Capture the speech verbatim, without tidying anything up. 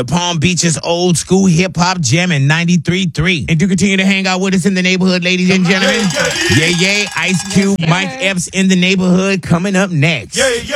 the Palm Beaches old school hip hop jamming ninety-three point three. And do continue to hang out with us in the neighborhood, ladies and gentlemen. Yeah, yeah, Ice Cube, Mike Epps in the neighborhood coming up next. Yeah, yeah.